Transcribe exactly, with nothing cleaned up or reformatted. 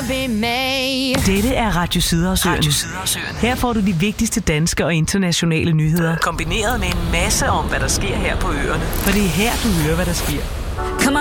be mig. Dette er Radio Sydersøen. Radio Sydersøen. Her får du de vigtigste danske og internationale nyheder, kombineret med en masse om, hvad der sker her på øerne. For det er her, du hører, hvad der sker.